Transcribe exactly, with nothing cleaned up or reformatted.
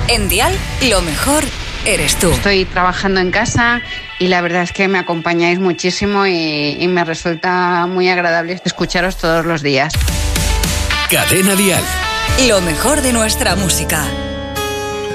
En Dial, lo mejor eres tú. Estoy trabajando en casa y la verdad es que me acompañáis muchísimo y, y me resulta muy agradable escucharos todos los días. Cadena Dial. Lo mejor de nuestra música.